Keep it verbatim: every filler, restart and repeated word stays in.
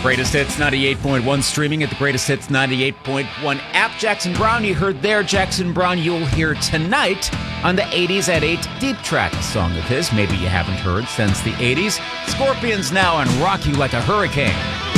Greatest Hits ninety-eight point one streaming at the Greatest Hits ninety-eight point one app. Jackson Browne, you heard there. Jackson Browne, you'll hear tonight on the eighties at eight. Deep Track, a song of his maybe you haven't heard since the eighties. Scorpions now on Rock You Like a Hurricane.